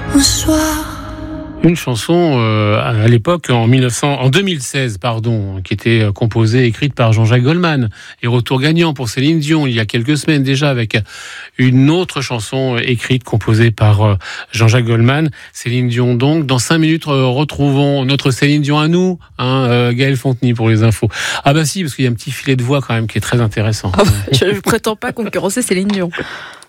Bonsoir. Une chanson à l'époque en 2016 qui était composée et écrite par Jean-Jacques Goldman, et retour gagnant pour Céline Dion il y a quelques semaines déjà avec une autre chanson écrite composée par Jean-Jacques Goldman. Céline Dion donc. Dans 5 minutes retrouvons notre Céline Dion à nous, Gaël Fontenay pour les infos. Ah bah si, parce qu'il y a un petit filet de voix quand même qui est très intéressant. Je ne prétends pas concurrencer Céline Dion.